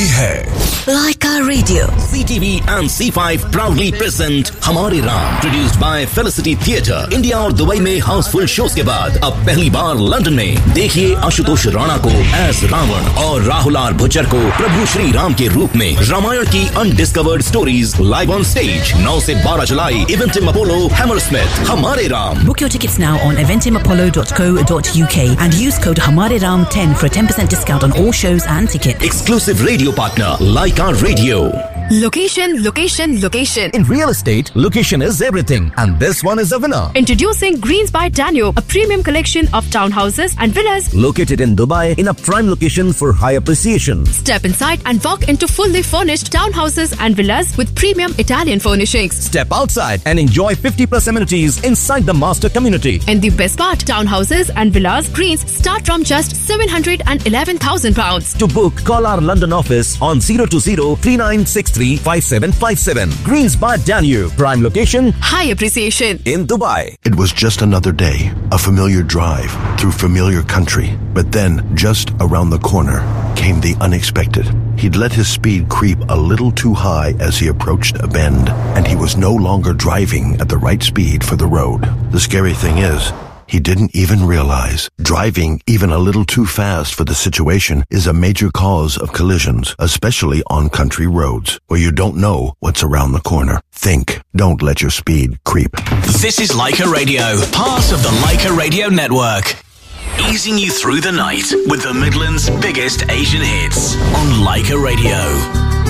ये है Laika Radio. CTV and C5 proudly present हमारे Ram, produced by Felicity Theatre. India और दुबई में हाउसफुल शोज के बाद अब पहली बार लंदन में देखिए आशुतोष राणा को एज रावण और राहुल आर भुज्जर को प्रभु श्री राम के रूप में। रामायण की undiscovered stories live on stage 9 से 12 जुलाई इवेंटिम अपोलो हैमरस्मिथ। हमारे Ram. Book your tickets now on eventimapollo.co.uk and use code Hamare Ram 10 for a 10% discount on all shows and tickets. Exclusive radio partner Laika Radio. Location, location, location. In real estate, location is everything, and this one is a winner. Introducing Greens by Daniel, a premium collection of townhouses and villas Located in Dubai in a prime location for high appreciation. Step inside and walk into fully furnished townhouses and villas with premium Italian furnishings. Step outside and enjoy 50+ amenities inside the master community. And the best part, townhouses and villas Greens start from just £711,000. To book, call our London office on 020-3963-5757. Greens by Danube, prime location, High appreciation. in Dubai. It was just another day, a familiar drive through familiar country. But then, just around the corner, came the unexpected. He'd let his speed creep a little too high as he approached a bend, and he was no longer driving at the right speed for the road. The scary thing is, he didn't even realize driving even a little too fast for the situation is a major cause of collisions, especially on country roads where you don't know what's around the corner. Think, don't let your speed creep. This is Laika Radio, part of the Laika Radio network. Easing you through the night with the Midlands' biggest Asian hits on Laika Radio.